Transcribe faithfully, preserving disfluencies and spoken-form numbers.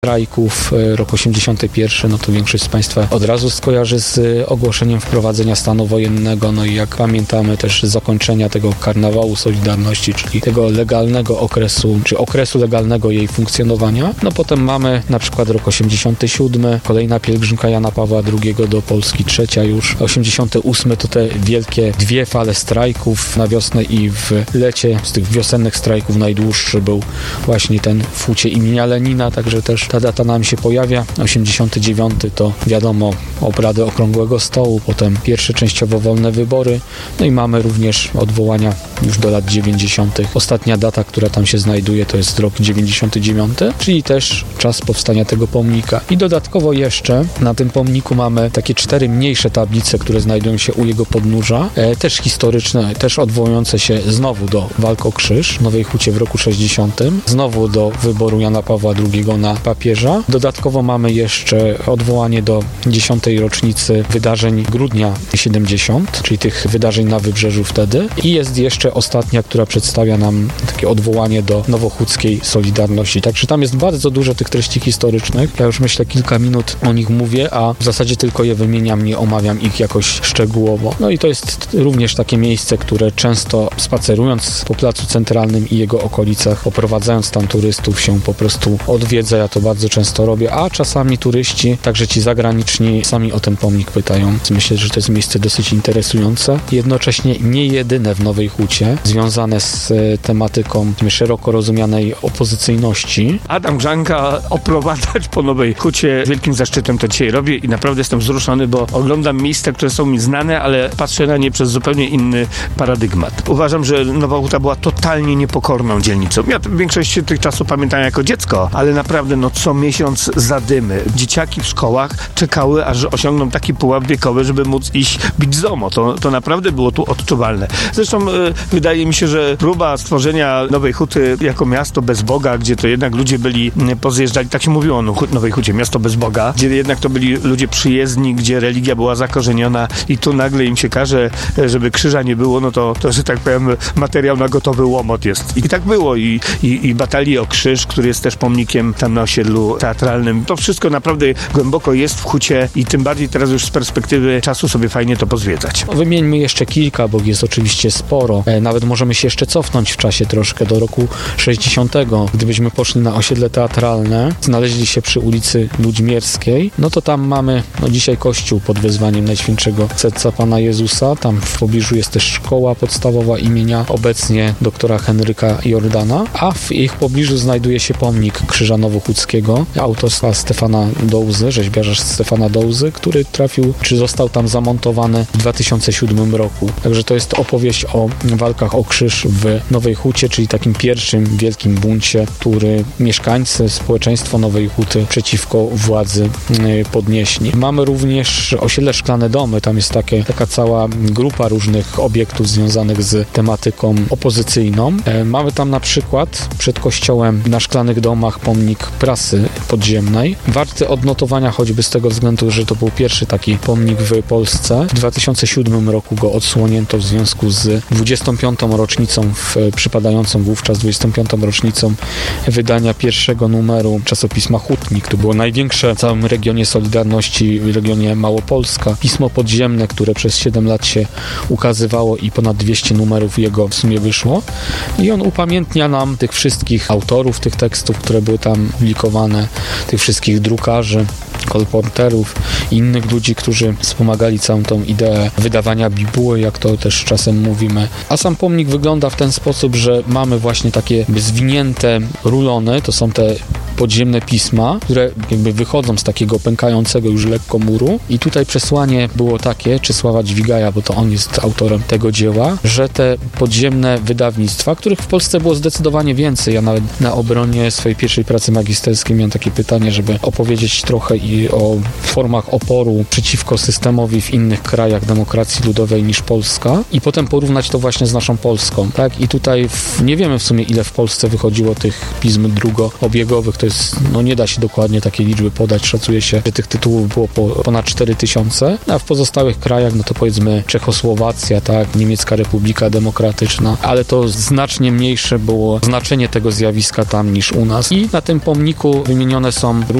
strajków, rok osiemdziesiąty pierwszy, no to większość z Państwa od razu skojarzy z ogłoszeniem wprowadzenia stanu wojennego, no i jak pamiętamy też zakończenia tego karnawału Solidarności, czyli tego legalnego okresu, czy okresu legalnego jej funkcjonowania. No potem mamy na przykład rok osiemdziesiąty siódmy, kolejna pielgrzymka Jana Pawła drugiego do Polski, trzecia już. osiemdziesiąty ósmy to te wielkie dwie fale strajków na wiosnę i w lecie. Z tych wiosennych strajków najdłuższy był właśnie ten w Hucie imienia Lenina, także też ta data nam się pojawia. osiemdziesiąty dziewiąty to wiadomo obrady Okrągłego Stołu, potem pierwsze częściowo wolne wybory, no i mamy również odwołania już do lat dziewięćdziesiątych. Ostatnia data, która tam się znajduje, to jest rok dziewięćdziesiąty dziewiąty, czyli też czas powstania tego pomnika. I dodatkowo jeszcze na tym pomniku mamy takie cztery mniejsze tablice, które znajdują się u jego podnóża, e, też historyczne, też odwołujące się znowu do walk o krzyż w Nowej Hucie w roku sześćdziesiątym, znowu do wyboru Jana Pawła drugiego na papieża. Dodatkowo mamy jeszcze odwołanie do dziesiątej rocznicy wydarzeń grudnia siedemdziesiątego, czyli tych wydarzeń na Wybrzeżu wtedy. I jest jeszcze ostatnia, która przedstawia nam takie odwołanie do nowochódzkiej Solidarności. Także tam jest bardzo dużo tych treści historycznych. Ja już myślę kilka minut o nich mówię, a w zasadzie tylko je wymieniam, nie omawiam ich jakoś szczegółowo. No i to jest również takie miejsce, które często spacerując po Placu Centralnym i jego okolicach, oprowadzając tam turystów, się po prostu odwiedza. Ja to bardzo często robię, a czasami turyści, także ci zagraniczni, sami o ten pomnik pytają. Myślę, że to jest miejsce dosyć interesujące. Jednocześnie nie jedyne w Nowej Hucie, związane z tematyką szeroko rozumianej opozycyjności. Adam Grzanka oprowadzać po Nowej Hucie wielkim zaszczytem to dzisiaj robię i naprawdę jestem wzruszony, bo oglądam miejsca, które są mi znane, ale patrzę na nie przez zupełnie inny paradygmat. Uważam, że Nowa Huta była totalnie niepokorną dzielnicą. Ja większość tych czasów pamiętam jako dziecko, ale naprawdę no co miesiąc zadymy. Dzieciaki w szkołach czekały, aż osiągną taki pułap wiekowy, żeby móc iść bić zomo. To, to naprawdę było tu odczuwalne. Zresztą y, wydaje mi się, że próba stworzenia Nowej Huty jako miasto bez Boga, gdzie to jednak ludzie byli y, pozjeżdżali, tak się mówiło o Nowej Hucie, miasto bez Boga, gdzie jednak to byli ludzie przyjezdni, gdzie religia była zakorzeniona i tu nagle im się każe, żeby krzyża nie było, no to, to że tak powiem, materiał na gotowy łomot jest. I tak było. I, i, i batalii o krzyż, który jest też pomnikiem tam na osiedlu teatralnym. To wszystko naprawdę głęboko jest w Hucie i tym bardziej teraz już z perspektywy czasu sobie fajnie to pozwiedzać. Wymieńmy jeszcze kilka, bo jest oczywiście sporo. E, nawet możemy się jeszcze cofnąć w czasie troszkę do roku sześćdziesiątego. Gdybyśmy poszli na osiedle teatralne, znaleźli się przy ulicy Ludźmierskiej, no to tam mamy no dzisiaj kościół pod wezwaniem Najświętszego Serca Pana Jezusa. Tam w pobliżu jest też szkoła podstawowa imienia obecnie doktora Henryka Jordana, a w ich pobliżu znajduje się pomnik Krzyża Nowochódzkiego autorstwa Stefana Dołzy, rzeźbiarza Stefana Dołzy, który trafił, czy został tam zamontowany w dwa tysiące siódmym roku. Także to jest opowieść o walkach o krzyż w Nowej Hucie, czyli takim pierwszym wielkim buncie, który mieszkańcy, społeczeństwo Nowej Huty przeciwko władzy podnieśli. Mamy również osiedle Szklane Domy, tam jest takie, taka cała grupa różnych obiektów związanych z tematyką opozycyjną. E, mamy tam na przykład przed kościołem na Szklanych Domach pomnik prasy podziemnej. Warty odnotowania choćby z tego względu, że to był pierwszy taki pomnik w Polsce. W dwa tysiące siódmym roku go odsłonięto w związku z dwudziestą piątą rocznicą, w, przypadającą wówczas dwudziestą piątą rocznicą wydania pierwszego numeru czasopisma Hutnik. To było największe w całym regionie Solidarności, w regionie Małopolska. Pismo podziemne, które przez siedem lat się ukazywało i ponad dwieście numerów jego w sumie wyszło. I on upamiętnia nam tych wszystkich autorów tych tekstów, które były tam publikowane, tych wszystkich drukarzy, kolporterów i innych ludzi, którzy wspomagali całą tą ideę wydawania bibuły, jak to też czasem mówimy. A sam pomnik wygląda w ten sposób, że mamy właśnie takie zwinięte rulony, to są te podziemne pisma, które jakby wychodzą z takiego pękającego już lekko muru i tutaj przesłanie było takie, Czesława Dźwigaja, bo to on jest autorem tego dzieła, że te podziemne wydawnictwa, których w Polsce było zdecydowanie więcej. Ja nawet na obronie swojej pierwszej pracy magisterskiej miałem takie pytanie, żeby opowiedzieć trochę i o formach oporu przeciwko systemowi w innych krajach demokracji ludowej niż Polska i potem porównać to właśnie z naszą Polską, tak? I tutaj w, nie wiemy w sumie ile w Polsce wychodziło tych pism drugoobiegowych, to jest, no nie da się dokładnie takiej liczby podać, szacuje się, że tych tytułów było po, ponad cztery tysiące, a w pozostałych krajach, no to powiedzmy Czechosłowacja, tak, Niemiecka Republika Demokratyczna, ale to znacznie mniejsze było znaczenie tego zjawiska tam niż u nas. I na tym pomniku wymienione są